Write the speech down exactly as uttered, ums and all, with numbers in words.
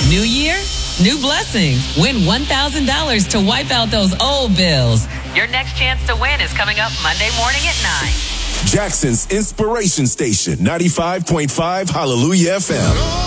New year, new blessings. Win one thousand dollars to wipe out those old bills. Your next chance to win is coming up Monday morning at nine. Jackson's Inspiration Station, ninety-five point five Hallelujah F M.